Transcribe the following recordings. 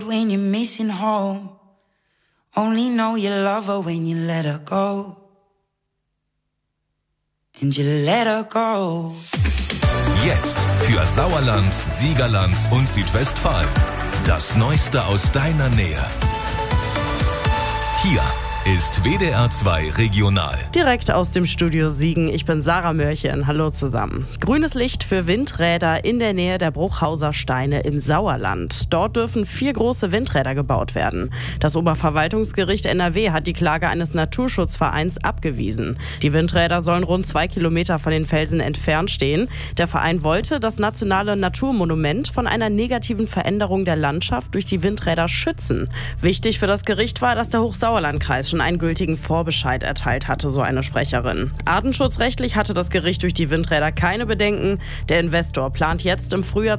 When you're missing home, only know you love her when you let her go. And you let her go. Jetzt für Sauerland, Siegerland und Südwestfalen. Das Neueste aus deiner Nähe. Hier ist WDR 2 Regional. Direkt aus dem Studio Siegen. Ich bin Sarah Mörchen. Hallo zusammen. Grünes Licht für Windräder in der Nähe der Bruchhauser Steine im Sauerland. Dort dürfen 4 große Windräder gebaut werden. Das Oberverwaltungsgericht NRW hat die Klage eines Naturschutzvereins abgewiesen. Die Windräder sollen rund 2 Kilometer von den Felsen entfernt stehen. Der Verein wollte das nationale Naturmonument von einer negativen Veränderung der Landschaft durch die Windräder schützen. Wichtig für das Gericht war, dass der Hochsauerlandkreis schon einen gültigen Vorbescheid erteilt hatte, so eine Sprecherin. Artenschutzrechtlich hatte das Gericht durch die Windräder keine Bedenken. Der Investor plant jetzt im Frühjahr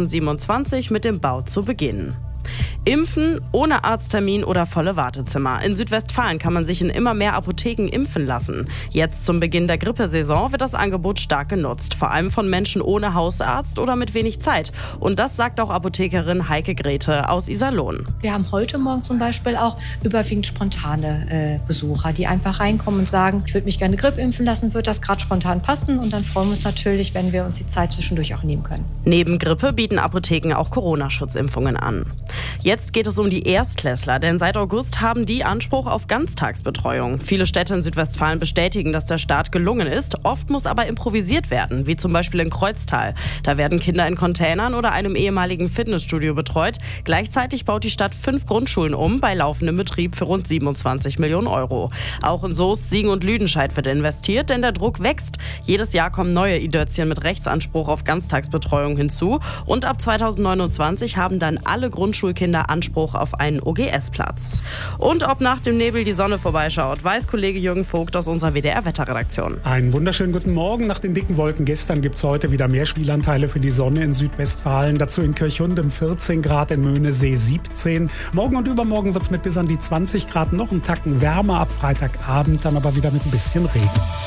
2027 mit dem Bau zu beginnen. Impfen ohne Arzttermin oder volle Wartezimmer. In Südwestfalen kann man sich in immer mehr Apotheken impfen lassen. Jetzt zum Beginn der Grippesaison wird das Angebot stark genutzt. Vor allem von Menschen ohne Hausarzt oder mit wenig Zeit. Und das sagt auch Apothekerin Heike Grete aus Iserlohn. Wir haben heute Morgen zum Beispiel auch überwiegend spontane Besucher, die einfach reinkommen und sagen, ich würde mich gerne Grippe impfen lassen, wird das gerade spontan passen? Und dann freuen wir uns natürlich, wenn wir uns die Zeit zwischendurch auch nehmen können. Neben Grippe bieten Apotheken auch Corona-Schutzimpfungen an. Jetzt geht es um die Erstklässler, denn seit August haben die Anspruch auf Ganztagsbetreuung. Viele Städte in Südwestfalen bestätigen, dass der Start gelungen ist. Oft muss aber improvisiert werden, wie zum Beispiel in Kreuztal. Da werden Kinder in Containern oder einem ehemaligen Fitnessstudio betreut. Gleichzeitig baut die Stadt 5 Grundschulen um, bei laufendem Betrieb für rund 27 Millionen Euro. Auch in Soest, Siegen und Lüdenscheid wird investiert, denn der Druck wächst. Jedes Jahr kommen neue Idötzchen mit Rechtsanspruch auf Ganztagsbetreuung hinzu. Und ab 2029 haben dann alle Grundschulen Kinder Anspruch auf einen OGS-Platz. Und ob nach dem Nebel die Sonne vorbeischaut, weiß Kollege Jürgen Vogt aus unserer WDR-Wetterredaktion. Einen wunderschönen guten Morgen. Nach den dicken Wolken gestern gibt es heute wieder mehr Spielanteile für die Sonne in Südwestfalen. Dazu in Kirchhundem 14 Grad, in Möhnesee 17. Morgen und übermorgen wird es mit bis an die 20 Grad noch einen Tacken wärmer. Ab Freitagabend dann aber wieder mit ein bisschen Regen.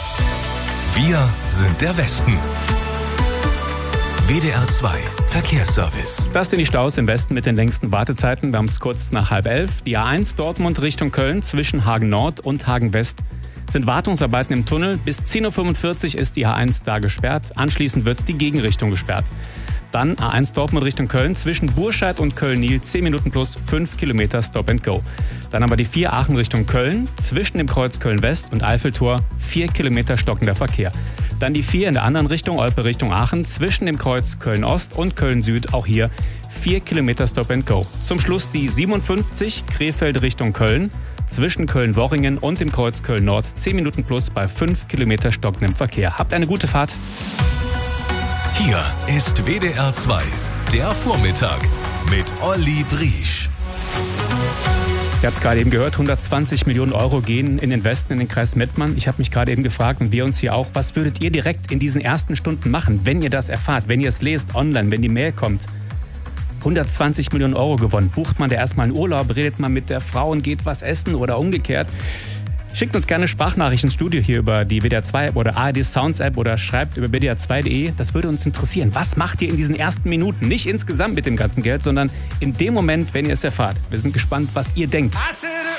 Wir sind der Westen. WDR 2 Verkehrsservice. Das sind die Staus im Westen mit den längsten Wartezeiten. Wir haben es kurz nach 10:30. Die A1 Dortmund Richtung Köln zwischen Hagen Nord und Hagen West sind Wartungsarbeiten im Tunnel. Bis 10:45 Uhr ist die A1 da gesperrt. Anschließend wird die Gegenrichtung gesperrt. Dann A1 Dortmund Richtung Köln zwischen Burscheid und Köln-Niel 10 Minuten plus 5 Kilometer Stop and Go. Dann aber die 4 Aachen Richtung Köln zwischen dem Kreuz Köln-West und Eiffeltor 4 Kilometer stockender Verkehr. Dann die 4 in der anderen Richtung, Olpe Richtung Aachen, zwischen dem Kreuz Köln-Ost und Köln-Süd, auch hier 4 Kilometer Stop and Go. Zum Schluss die 57 Krefeld Richtung Köln, zwischen Köln-Worringen und dem Kreuz Köln-Nord 10 Minuten plus bei 5 Kilometer stockendem Verkehr. Habt eine gute Fahrt. Hier ist WDR 2, der Vormittag mit Olli Briesch. Ihr habt es gerade eben gehört, 120 Millionen Euro gehen in den Westen, in den Kreis Mettmann. Ich habe mich gerade eben gefragt und wir uns hier auch, was würdet ihr direkt in diesen ersten Stunden machen, wenn ihr das erfahrt, wenn ihr es lest online, wenn die Mail kommt? 120 Millionen Euro gewonnen. Bucht man da erstmal einen Urlaub, redet man mit der Frau und geht was essen oder umgekehrt? Schickt uns gerne Sprachnachrichten ins Studio hier über die WDR 2 App oder ARD Sounds App oder schreibt über wdr2.de. Das würde uns interessieren. Was macht ihr in diesen ersten Minuten? Nicht insgesamt mit dem ganzen Geld, sondern in dem Moment, wenn ihr es erfahrt. Wir sind gespannt, was ihr denkt.